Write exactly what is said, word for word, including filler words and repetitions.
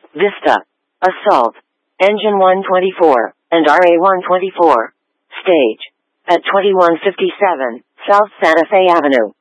Vista. Assault. Engine one twenty-four, and R A one twenty-four. Stage. At twenty-one fifty-seven, South Santa Fe Avenue.